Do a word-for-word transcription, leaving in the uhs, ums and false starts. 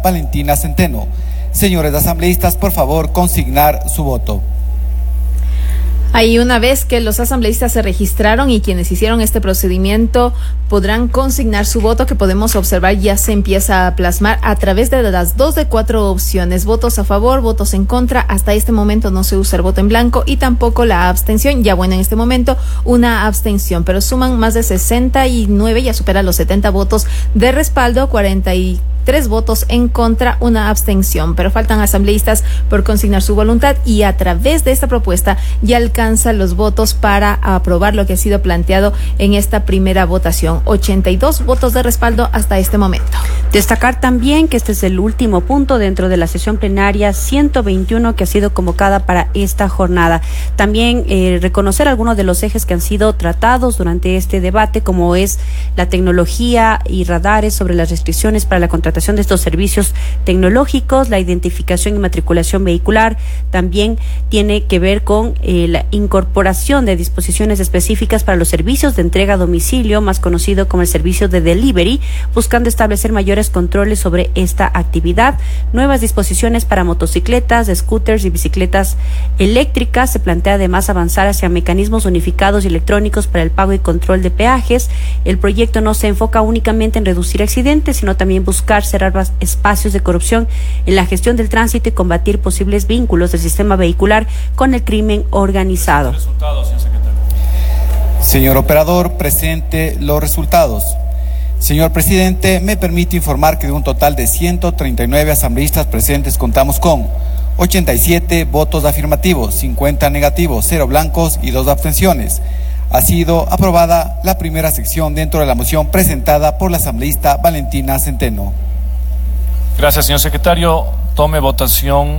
Valentina Centeno. Señores asambleístas, por favor, consignar su voto. Ahí, una vez que los asambleístas se registraron y quienes hicieron este procedimiento podrán consignar su voto, que podemos observar ya se empieza a plasmar a través de las dos de cuatro opciones: votos a favor, votos en contra. Hasta este momento no se usa el voto en blanco y tampoco la abstención. Ya bueno, en este momento una abstención, pero suman más de sesenta y nueve, ya supera los setenta votos de respaldo, cuarenta y tres votos en contra, una abstención, pero faltan asambleístas por consignar su voluntad y a través de esta propuesta ya alcanza los votos para aprobar lo que ha sido planteado en esta primera votación. ochenta y dos votos de respaldo hasta este momento. Destacar también que este es el último punto dentro de la sesión plenaria ciento veintiuno que ha sido convocada para esta jornada. También eh, reconocer algunos de los ejes que han sido tratados durante este debate, como es la tecnología y radares sobre las restricciones para la contratación de estos servicios tecnológicos, la identificación y matriculación vehicular. También tiene que ver con eh, la incorporación de disposiciones específicas para los servicios de entrega a domicilio, más conocido como el servicio de delivery, buscando establecer mayores controles sobre esta actividad. Nuevas disposiciones para motocicletas, scooters y bicicletas eléctricas. Se plantea además avanzar hacia mecanismos unificados y electrónicos para el pago y control de peajes. El proyecto no se enfoca únicamente en reducir accidentes, sino también buscar cerrar espacios de corrupción en la gestión del tránsito y combatir posibles vínculos del sistema vehicular con el crimen organizado. Resultados, señor secretario. Señor operador, presente los resultados. Señor presidente, me permite informar que de un total de ciento treinta y nueve asambleístas presentes contamos con ochenta y siete votos afirmativos, cincuenta negativos, cero blancos y dos abstenciones. Ha sido aprobada la primera sección dentro de la moción presentada por la asambleísta Valentina Centeno. Gracias, señor secretario. Tome votación.